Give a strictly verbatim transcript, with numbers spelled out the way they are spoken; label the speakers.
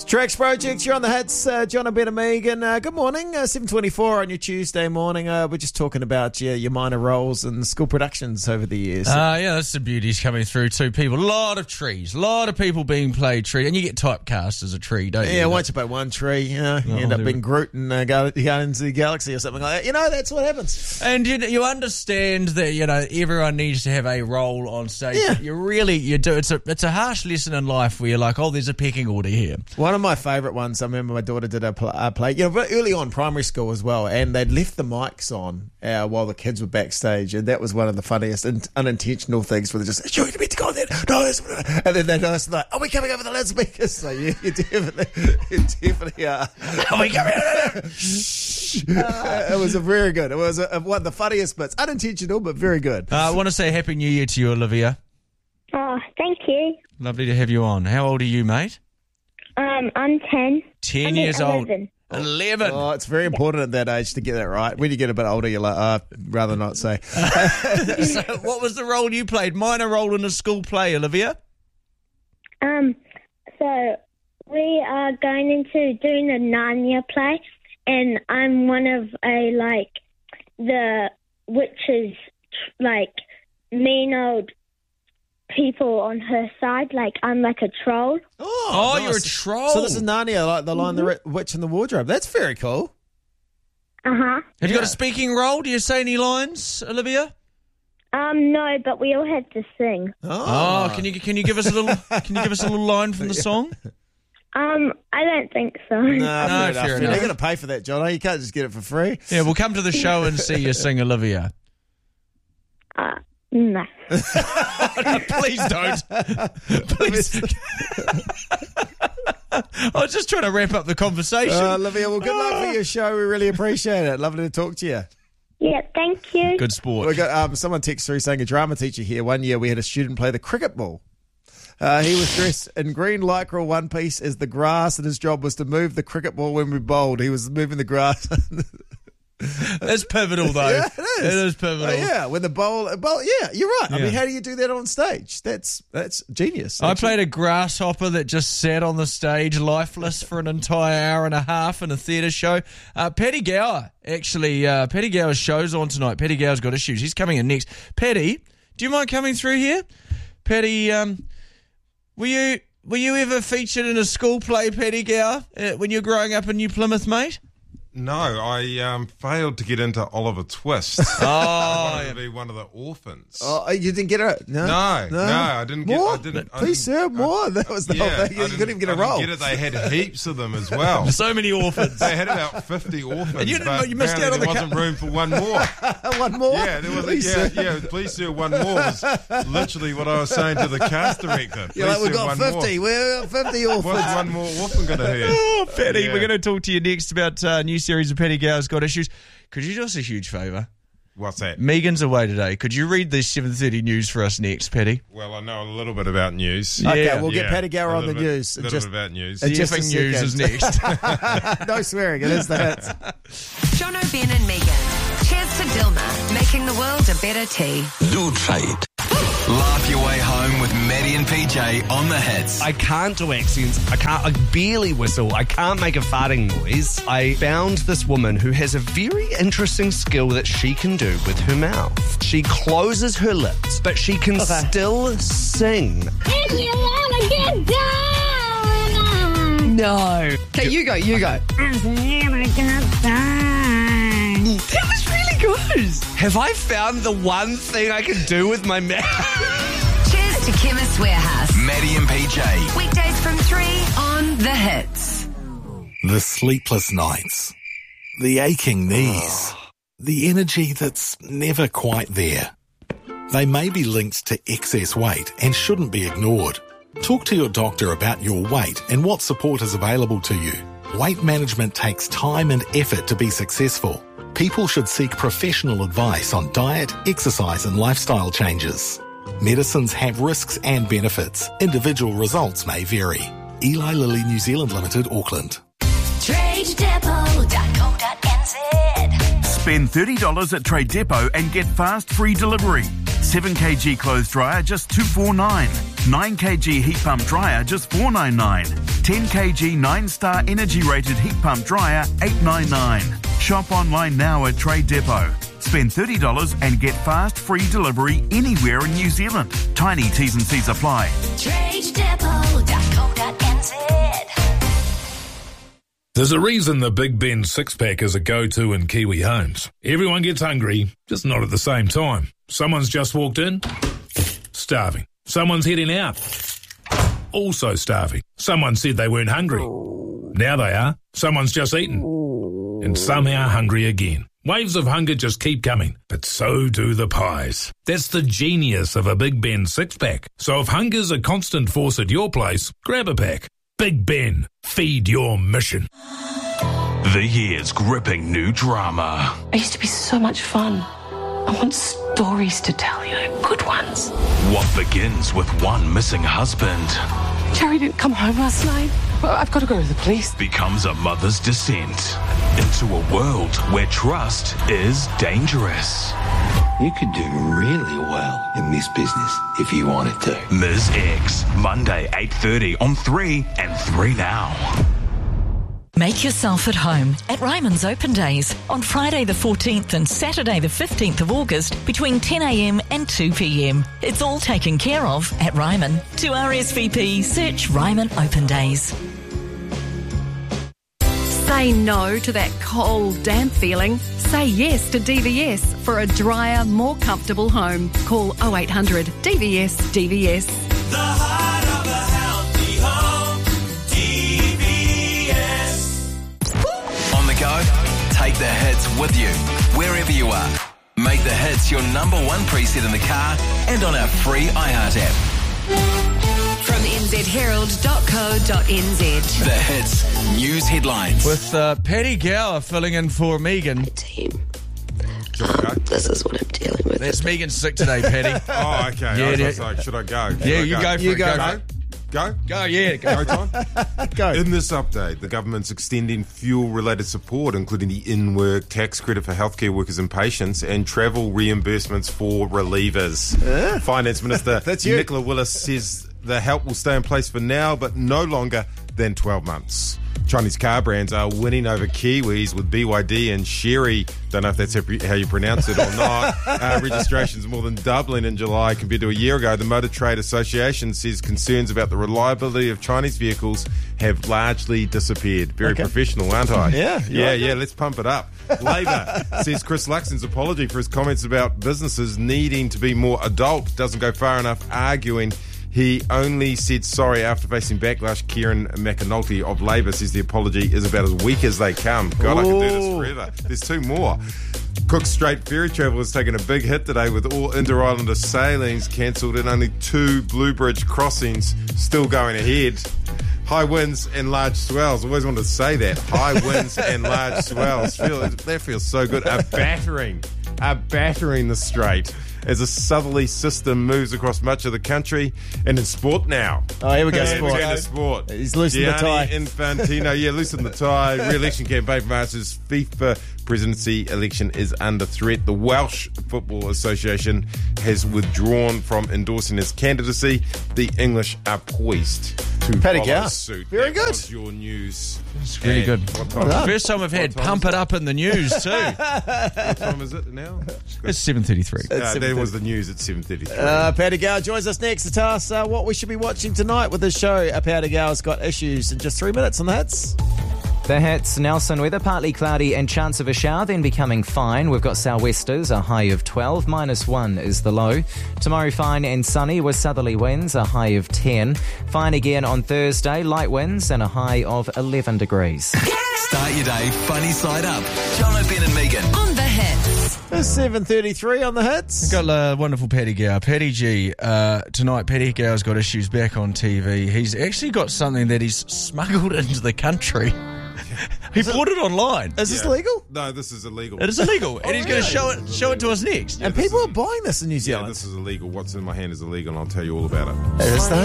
Speaker 1: Tracks Project, you're on the hits. Uh, John and Ben and Megan. Uh, good morning. Uh, seven twenty-four on your Tuesday morning. Uh, we're just talking about your, your minor roles in school productions over the years.
Speaker 2: Uh, yeah, that's the beauties coming through too. People, a lot of trees, a lot of people being played tree, and you get typecast as a tree, don't you?
Speaker 1: Yeah, once you play one tree, you, know, you
Speaker 2: Oh,
Speaker 1: end up
Speaker 2: there-
Speaker 1: being Groot in uh, Guardians of the Galaxy or something like that. You know, that's what happens.
Speaker 2: And you, you understand that, you know, everyone needs to have a role on stage.
Speaker 1: Yeah.
Speaker 2: But you really, you do. It's a, it's a harsh lesson in life where you're like, oh, there's a pecking order here.
Speaker 1: One of my favourite ones, I remember my daughter did a, pl- a play, you know, very early on, primary school as well, and they'd left the mics on uh, while the kids were backstage, and that was one of the funniest in- unintentional things where they just, sure, you meant to go on there, no, that's... and then they noticed, like, are we coming over the loudspeakers? So you, you definitely, you definitely are.
Speaker 2: Are we coming over?
Speaker 1: Uh, it was a very good, it was a, a, one of the funniest bits, unintentional, but very good.
Speaker 2: Uh, I want to say Happy New Year to you, Olivia.
Speaker 3: Oh, thank you.
Speaker 2: Lovely to have you on. How old are you, mate?
Speaker 3: Um, I'm ten.
Speaker 2: Ten
Speaker 3: I mean,
Speaker 2: years
Speaker 3: eleven.
Speaker 2: old. Eleven.
Speaker 1: Oh, it's very important at that age to get that right. When you get a bit older, you're like, uh, rather not say.
Speaker 2: So what was the role you played? Minor role in a school play, Olivia?
Speaker 3: Um, so we are going into doing a Narnia play, and I'm one of a like the witch's like mean old people on her side. Like I'm like a troll.
Speaker 1: Oh,
Speaker 2: Oh,
Speaker 1: nice.
Speaker 2: you're a troll.
Speaker 1: So this is Narnia, like the line, the witch in the wardrobe. That's very cool.
Speaker 3: Uh huh.
Speaker 2: Have you
Speaker 1: Yeah.
Speaker 2: got a speaking role? Do you say any lines, Olivia?
Speaker 3: Um, no, but we all had to sing.
Speaker 2: Oh, can you can you give us a little can you give us a little line from the song?
Speaker 3: Um, I don't think so.
Speaker 1: No,
Speaker 2: No,
Speaker 1: fair enough.
Speaker 2: fair
Speaker 1: You're
Speaker 2: enough.
Speaker 1: going to pay for that, John. You can't just get it for free.
Speaker 2: Yeah, we'll come to the show and see you sing, Olivia.
Speaker 3: Uh, no.
Speaker 2: Please don't. Please. I was just trying to wrap up the conversation.
Speaker 1: Uh, Olivia, well, good luck for your show. We really appreciate it. Lovely to talk to you.
Speaker 3: Yeah, thank you.
Speaker 2: Good sport.
Speaker 1: We got um, someone text through saying a drama teacher here. One year we had a student play the cricket ball. Uh, he was dressed in green lycra one piece as the grass, and his job was to move the cricket ball when we bowled. He was moving the grass.
Speaker 2: It's pivotal, though.
Speaker 1: Yeah, it is.
Speaker 2: It is pivotal.
Speaker 1: Oh, yeah, when the bowl, bowl, yeah, you're right. I
Speaker 2: Yeah.
Speaker 1: mean, how do you do that on stage? That's that's genius.
Speaker 2: I
Speaker 1: actually.
Speaker 2: played a grasshopper that just sat on the stage lifeless for an entire hour and a half in a theatre show. Uh, Paddy Gower, actually, uh, Paddy Gower's show's on tonight. Paddy Gower's got issues. He's coming in next. Paddy, do you mind coming through here? Paddy, um, were you were you ever featured in a school play, Paddy Gower, uh, when you were growing up in New Plymouth, mate?
Speaker 4: No, I um, failed to get into Oliver Twist.
Speaker 2: Oh,
Speaker 4: I wanted to be one of the orphans.
Speaker 1: Oh, you didn't get it? No,
Speaker 4: No, no, I didn't get-
Speaker 1: more.
Speaker 4: I didn't- I
Speaker 1: Please,
Speaker 4: didn't-
Speaker 1: sir, more. That was the
Speaker 4: yeah,
Speaker 1: whole thing. You
Speaker 4: I
Speaker 1: couldn't even get a
Speaker 4: I didn't
Speaker 1: role.
Speaker 4: Get it. They had heaps of them as well.
Speaker 2: so many orphans.
Speaker 4: They had about fifty orphans.
Speaker 2: And you didn't know-
Speaker 4: but
Speaker 2: you missed out
Speaker 4: apparently
Speaker 2: on the
Speaker 4: there wasn't room for one more.
Speaker 1: One more.
Speaker 4: Yeah, there was.
Speaker 1: Please,
Speaker 4: yeah,
Speaker 1: sir.
Speaker 4: yeah. Please, sir, one more was literally what I was saying to the cast director.
Speaker 1: You're like,
Speaker 4: Please,
Speaker 1: we've
Speaker 4: sir,
Speaker 1: got
Speaker 4: one
Speaker 1: fifty.
Speaker 4: More.
Speaker 1: We're fifty orphans.
Speaker 4: What's one more orphan going to hear?
Speaker 2: Oh, Paddy,
Speaker 4: Yeah.
Speaker 2: we're going to talk to you next about a uh, new series of Paddy Gower's Got Issues. Could you do us a huge favour?
Speaker 4: What's that?
Speaker 2: Megan's away today. Could you read the seven thirty news for us next, Paddy?
Speaker 4: Well, I know a little bit about news.
Speaker 1: Okay,
Speaker 2: Yeah.
Speaker 1: we'll get
Speaker 4: Yeah,
Speaker 1: Paddy Gower
Speaker 4: a
Speaker 1: on the
Speaker 4: little bit-
Speaker 1: news.
Speaker 4: A little
Speaker 1: Just-
Speaker 4: bit about news.
Speaker 1: Uh, just a
Speaker 2: Effing news is
Speaker 1: second.
Speaker 2: next.
Speaker 1: No swearing. It is the hits.
Speaker 5: John O'Brien and Megan. Cheers to Dilma, making the world a better tea.
Speaker 6: Do trade. Laugh your way home with Maddie and P J on the hits.
Speaker 7: I can't do accents. I can't, I barely whistle. I can't make a farting noise. I found this woman who has a very interesting skill that she can do with her mouth. She closes her lips, but she can still sing.
Speaker 8: If you wanna get down,
Speaker 9: No. Okay, you go, you go.
Speaker 8: if you wanna get down.
Speaker 9: That was really good.
Speaker 7: Have I found the one thing I can do with my mouth?
Speaker 5: Cheers to Chemist Warehouse.
Speaker 6: Maddie and P J.
Speaker 5: Weekdays from three on The Hits.
Speaker 10: The sleepless nights, the aching knees, the energy that's never quite there. They may be linked to excess weight and shouldn't be ignored. Talk to your doctor about your weight and what support is available to you. Weight management takes time and effort to be successful. People should seek professional advice on diet, exercise and lifestyle changes. Medicines have risks and benefits. Individual results may vary. Eli Lilly New Zealand Limited, Auckland.
Speaker 8: trade depot dot co dot n z.
Speaker 11: Spend thirty dollars at Trade Depot and get fast free delivery. seven kilogram clothes dryer just two dollars forty-nine. nine kilogram heat pump dryer just four ninety-nine. ten kilogram nine star energy rated heat pump dryer eight ninety-nine. Shop online now at Trade Depot. Spend thirty dollars and get fast free delivery anywhere in New Zealand. Tiny T's and C's apply.
Speaker 8: trade depot dot co dot n z.
Speaker 12: There's a reason the Big Ben six-pack is a go-to in Kiwi homes. Everyone gets hungry, just not at the same time. Someone's just walked in, starving. Someone's heading out, also starving. Someone said they weren't hungry. Now they are. Someone's just eaten, and somehow hungry again. Waves of hunger just keep coming, but so do the pies. That's the genius of a Big Ben six-pack. So if hunger's a constant force at your place, grab a pack. Big Ben, feed your mission.
Speaker 13: The year's gripping new drama.
Speaker 14: It used to be so much fun. I want stories to tell, you know, good ones.
Speaker 13: What begins with one missing husband
Speaker 14: Jerry didn't come home last night. Well, I've got to go to the police.
Speaker 13: becomes a mother's descent into a world where trust is dangerous.
Speaker 15: You could do really well in this business if you wanted to.
Speaker 13: Miz X, Monday, eight thirty on three and three Now.
Speaker 16: Make yourself at home at Ryman's Open Days on Friday the fourteenth and Saturday the fifteenth of August between ten a m and two p m. It's all taken care of at Ryman. To R S V P, search Ryman Open Days.
Speaker 9: Say no to that cold, damp feeling. Say yes to D V S for a drier, more comfortable home. Call oh eight hundred D V S D V S.
Speaker 17: The heart of a healthy home, D V S.
Speaker 6: On the go, take the hits with you, wherever you are. Make the hits your number one preset in the car and on our free iHeart app.
Speaker 5: From n z herald dot co dot n z.
Speaker 6: The hits, news headlines.
Speaker 2: With uh, Paddy Gower filling in for Megan.
Speaker 18: Team. Um, this is what I'm dealing with.
Speaker 2: That's Megan's sick today, Paddy.
Speaker 4: Oh, okay.
Speaker 2: Yeah,
Speaker 4: I was
Speaker 2: yeah.
Speaker 4: just like, should I go? Should
Speaker 2: Yeah,
Speaker 4: I
Speaker 2: you go for
Speaker 1: You
Speaker 2: it.
Speaker 1: go,
Speaker 2: Go,
Speaker 1: mate.
Speaker 4: Go?
Speaker 2: go, yeah. Go.
Speaker 4: Go time?
Speaker 1: Go.
Speaker 4: In this update, the government's extending fuel-related support, including the in-work tax credit for healthcare workers and patients, and travel reimbursements for relievers.
Speaker 1: Yeah.
Speaker 4: Finance Minister
Speaker 1: That's you.
Speaker 4: Nicola Willis says the help will stay in place for now, but no longer than twelve months. Chinese car brands are winning over Kiwis with B Y D and Chery. Don't know if that's how you pronounce it or not. Uh, registrations more than doubling in July compared to a year ago. The Motor Trade Association says concerns about the reliability of Chinese vehicles have largely disappeared. Very
Speaker 1: Okay.
Speaker 4: professional, aren't I?
Speaker 1: Yeah, you
Speaker 4: Yeah,
Speaker 1: like
Speaker 4: yeah,
Speaker 1: that?
Speaker 4: let's pump it up. Labor says Chris Luxon's apology for his comments about businesses needing to be more adult doesn't go far enough, arguing he only said sorry after facing backlash. Kieran McAnulty of Labor says the apology is about as weak as they come. God, I could do this
Speaker 1: Ooh.
Speaker 4: forever. There's two more. Cook Strait ferry travel has taken a big hit today with all inter-islander sailings cancelled and only two Blue Bridge crossings still going ahead. High winds and large swells. Always wanted to say that. High winds and large swells. Feel, that feels so good. A battering. A battering the strait as a southerly system moves across much of the country. And in sport now.
Speaker 1: Oh, here we go,
Speaker 4: Yeah,
Speaker 1: sport.
Speaker 4: we go to sport.
Speaker 1: He's loosened the
Speaker 4: Gianni
Speaker 1: tie.
Speaker 4: Infantino, yeah, loosen the tie. Re-election campaign for March's FIFA presidency election is under threat. The Welsh Football Association has withdrawn from endorsing his candidacy. The English are poised to
Speaker 1: Paddy
Speaker 4: follow
Speaker 1: Gower.
Speaker 4: suit.
Speaker 1: Very
Speaker 4: That
Speaker 1: good.
Speaker 4: was your news.
Speaker 2: It's really good.
Speaker 4: What time,
Speaker 1: Well done.
Speaker 2: First time we've had
Speaker 4: What time
Speaker 2: Pump
Speaker 4: is
Speaker 2: It Up in the news, too.
Speaker 4: what time is it now?
Speaker 2: It's seven thirty-three.
Speaker 4: Uh, that was the news at seven thirty-three.
Speaker 1: Uh, Paddy Gower joins us next to tell us uh, what we should be watching tonight with his show. Uh, Paddy Gower's got issues in just three minutes on the hits.
Speaker 19: The hits, Nelson weather, partly cloudy and chance of a shower, then becoming fine. We've got sou'westers, a high of twelve, minus one is the low. Tomorrow fine and sunny with southerly winds, a high of ten. Fine again on Thursday, light winds and a high of eleven degrees.
Speaker 6: Start your day funny side up. John O'Ben and Megan.
Speaker 5: On the hits.
Speaker 1: It's seven thirty-three on the hits.
Speaker 2: Got uh, wonderful Paddy Gower. Paddy G, uh, tonight Paddy Gower's got issues back on T V. He's actually got something that he's smuggled into the country. He bought it online.
Speaker 1: Is this
Speaker 4: Yeah.
Speaker 1: legal?
Speaker 4: No, this is illegal.
Speaker 2: It is illegal, and he's going to show it show it to us next.
Speaker 1: And people are buying this in New
Speaker 4: Yeah,
Speaker 1: Zealand.
Speaker 4: this is illegal. What's in my hand is illegal, and I'll tell you all about it.
Speaker 1: It's the